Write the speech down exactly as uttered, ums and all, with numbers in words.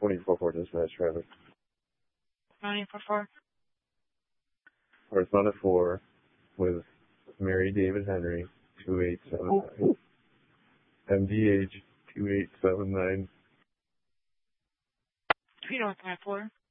twenty-four four dispatch traffic. twenty-four four. Correspondent four with Mary David Henry, two eight seven nine. M D H two eight seven nine. three oh five four.